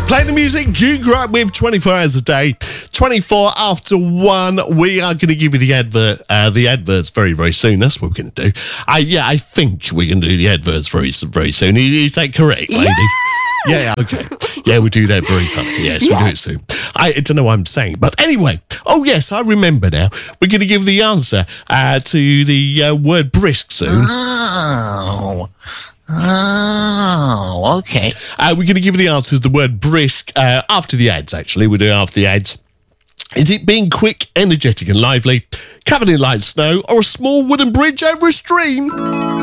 Play the music you grew up with 24 hours a day. 24 after 1. We are going to give you the adverts very, very soon. That's what we're going to do. I think we're going to do the adverts very, very soon. Is that correct, lady? Yeah, okay. Yeah, we'll do that very funny. Yes, we'll do it soon. I don't know what I'm saying. But anyway, oh yes, I remember now. We're going to give the answer to the word brisk soon. Oh, okay. We're going to give you the answer to the word brisk after the ads, actually. We'll do it after the ads. Is it being quick, energetic and lively, covered in light snow, or a small wooden bridge over a stream?